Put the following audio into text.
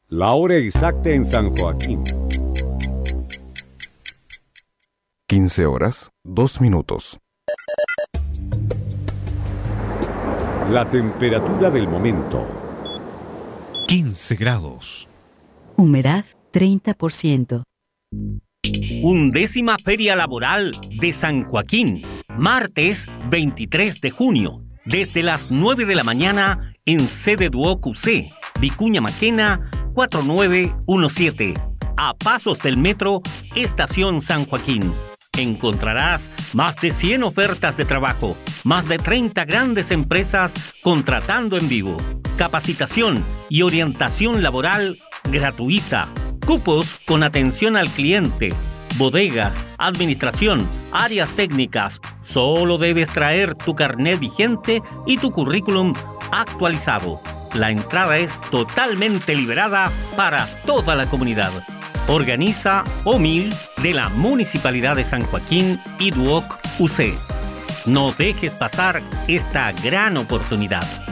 La hora exacta en San Joaquín. 15 horas, 2 minutos. La temperatura del momento. 15 grados. Humedad 30%. 11ª Feria Laboral de San Joaquín, martes 23 de junio, desde las 9 de la mañana en sede Duoc UC, Vicuña Maquena, 4917, a pasos del metro, Estación San Joaquín. Encontrarás más de 100 ofertas de trabajo, más de 30 grandes empresas contratando en vivo, capacitación y orientación laboral gratuita, cupos con atención al cliente, bodegas, administración, áreas técnicas. Solo debes traer tu carnet vigente y tu currículum actualizado. La entrada es totalmente liberada para toda la comunidad. Organiza OMIL de la Municipalidad de San Joaquín y Duoc UC. No dejes pasar esta gran oportunidad.